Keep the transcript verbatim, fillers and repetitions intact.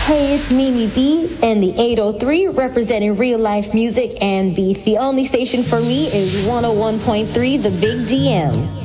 Hey, it's Mimi B and the eight oh three representing real life music and beat. The only station for me is one oh one point three The Big D M.